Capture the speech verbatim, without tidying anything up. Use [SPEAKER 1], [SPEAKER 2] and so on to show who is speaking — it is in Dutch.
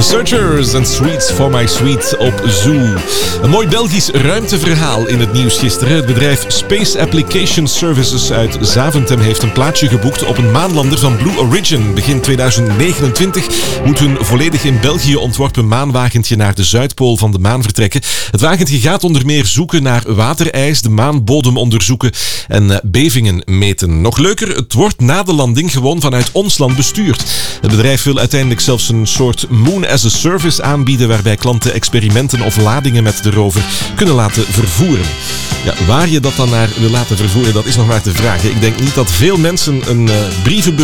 [SPEAKER 1] Searchers and Sweets for My Sweet op Zoo. Een mooi Belgisch ruimteverhaal in het nieuws gisteren. Het bedrijf Space Application Services uit Zaventem heeft een plaatsje geboekt op een maanlander van Blue Origin. Begin tweeduizend negenentwintig moet hun volledig in België ontworpen maanwagentje naar de Zuidpool van de maan vertrekken. Het wagentje gaat onder meer zoeken naar waterijs, de maanbodem onderzoeken en bevingen meten. Nog leuker, het wordt na de landing gewoon vanuit ons land bestuurd. Het bedrijf wil uiteindelijk zelfs een soort Moon as a Service aanbieden waarbij klanten experimenten of ladingen met de rover kunnen laten vervoeren. Ja, waar je dat dan naar wil laten vervoeren, dat is nog maar te vragen. Ik denk niet dat veel mensen een uh, brievenbus